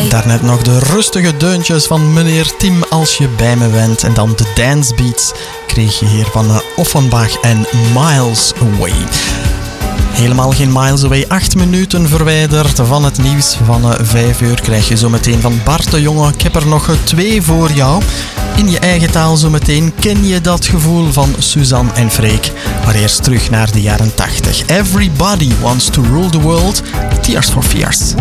Daarnet nog de rustige deuntjes van meneer Tim Als je bij me bent. En dan de dance beats kreeg je hier van Offenbach en Miles Away. Helemaal geen miles away, 8 minuten verwijderd van het nieuws van 5 uur krijg je zo meteen van Bart de Jonge. Ik heb er nog 2 voor jou. In je eigen taal zo meteen. Ken je dat gevoel van Suzanne en Freek? Maar eerst terug naar de jaren 80. Everybody wants to rule the world. Tears for Fears.